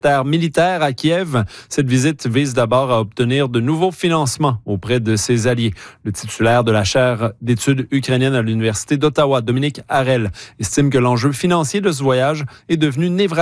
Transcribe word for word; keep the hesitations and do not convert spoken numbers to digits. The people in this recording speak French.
terre militaire à Kiev. Cette visite vise d'abord à obtenir de nouveaux financements auprès de ses alliés. Le titulaire de la chaire d'études ukrainiennes à l'Université d'Ottawa, Dominique Harel, estime que l'enjeu financier de ce voyage est devenu névralgique